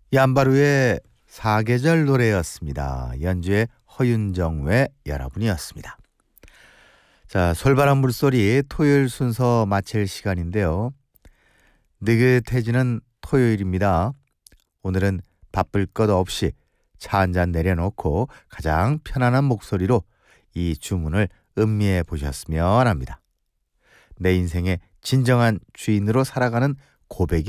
얀바루의 사계절 노래였습니다. 연주의 허윤정 외 여러분이었습니다. 자, 솔바람 물소리 토요일 순서 마칠 시간인데요. 느긋해지는 토요일입니다. 오늘은 바쁠 것 없이 차 한잔 내려놓고 가장 편안한 목소리로 이 주문을 음미해 보셨으면 합니다. 내 인생의 진정한 주인으로 살아가는 고백이